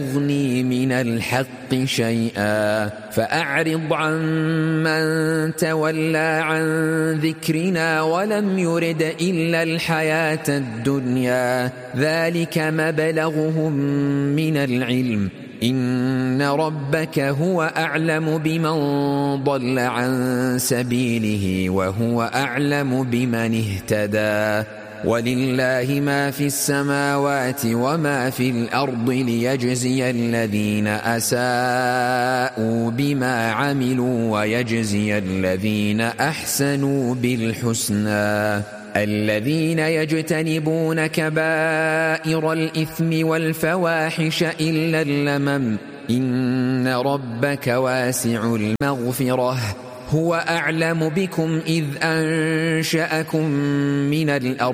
يغني من الحق شيئا فأعرض عن من تولى عن ذكرنا ولم يرد إلا الحياة الدنيا ذلك مبلغهم من العلم إن ربك هو أعلم بمن ضل عن سبيله وهو أعلم بمن اهتدى ولله ما في السماوات وما في الأرض ليجزي الذين أساءوا بما عملوا ويجزي الذين أحسنوا بالحسنى الذين يجتنبون كبائر الإثم والفواحش إلا اللمم إن ربك واسع المغفرة هو أعلم بكم إذ أنشأكم من الأرض